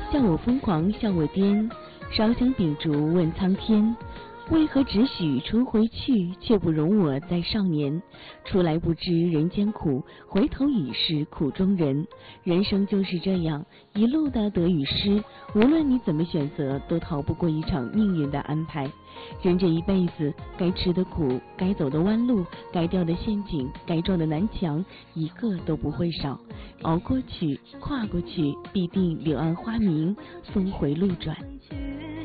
笑我疯狂，笑我癫，烧香秉烛问苍天，为何只许春回去，却不容我在少年？出来不知人间苦，回头已是苦中人。人生就是这样，一路的得与失，无论你怎么选择，都逃不过一场命运的安排。人这一辈子，该吃的苦，该走的弯路，该掉的陷阱，该撞的南墙，一个都不会少。熬过去，跨过去，必定柳暗花明，峰回路转。